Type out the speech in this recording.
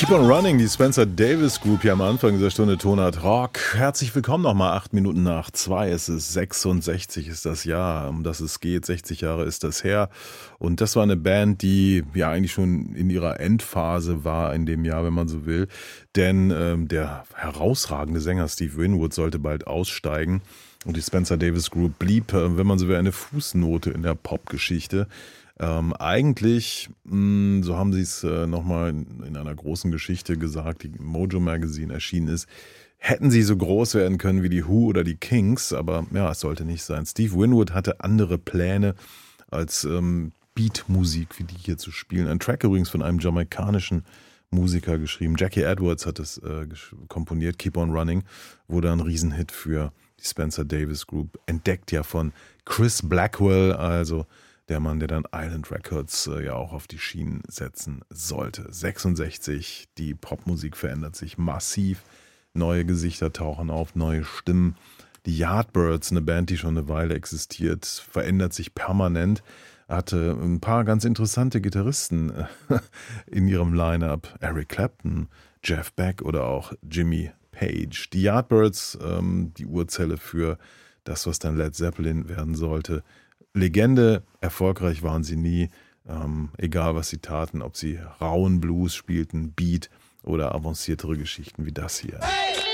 Keep on Running, die Spencer Davis Group hier am Anfang dieser Stunde Tonart Rock. Herzlich willkommen nochmal, 8 Minuten nach 2. Es ist 66, ist das Jahr, um das es geht. 60 Jahre ist das her. Und das war eine Band, die ja eigentlich schon in ihrer Endphase war in dem Jahr, wenn man so will. Denn der herausragende Sänger Steve Winwood sollte bald aussteigen. Und die Spencer Davis Group blieb, wenn man so will, eine Fußnote in der Popgeschichte. Eigentlich, so haben sie es nochmal in einer großen Geschichte gesagt, die im Mojo Magazine erschienen ist, hätten sie so groß werden können wie die Who oder die Kings, aber ja, es sollte nicht sein. Steve Winwood hatte andere Pläne als Beatmusik wie die hier zu spielen. Ein Track übrigens von einem jamaikanischen Musiker geschrieben. Jackie Edwards hat es komponiert, Keep on Running, wurde ein Riesenhit für die Spencer Davis Group, entdeckt ja von Chris Blackwell, also der Mann, der dann Island Records ja auch auf die Schienen setzen sollte. 66, die Popmusik verändert sich massiv. Neue Gesichter tauchen auf, neue Stimmen. Die Yardbirds, eine Band, die schon eine Weile existiert, verändert sich permanent. Hatte ein paar ganz interessante Gitarristen in ihrem Line-Up. Eric Clapton, Jeff Beck oder auch Jimmy Page. Die Yardbirds, die Urzelle für das, was dann Led Zeppelin werden sollte. Legende, erfolgreich waren sie nie, egal was sie taten, ob sie rauen Blues spielten, Beat oder avanciertere Geschichten wie das hier. Hey!